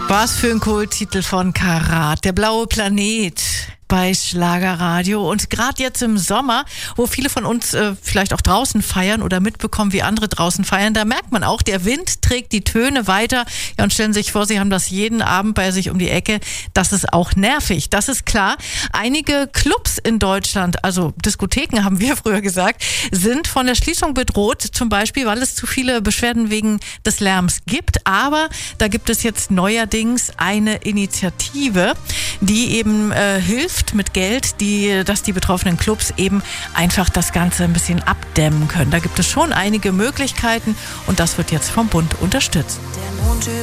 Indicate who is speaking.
Speaker 1: Was für ein Kulttitel von Karat, der blaue Planet bei Schlagerradio. Und gerade jetzt im Sommer, wo viele von uns vielleicht auch draußen feiern oder mitbekommen, wie andere draußen feiern, da merkt man auch, der Wind trägt die Töne weiter. Ja, und stellen Sie sich vor, Sie haben das jeden Abend bei sich um die Ecke. Das ist auch nervig, das ist klar. Einige Clubs in Deutschland, also Diskotheken haben wir früher gesagt, sind von der Schließung bedroht, zum Beispiel, weil es zu viele Beschwerden wegen des Lärms gibt. Aber da gibt es jetzt neuerdings eine Initiative, die eben hilft mit Geld, dass die betroffenen Clubs eben einfach das Ganze ein bisschen abdämmen können. Da gibt es schon einige Möglichkeiten und das wird jetzt vom Bund unterstützt.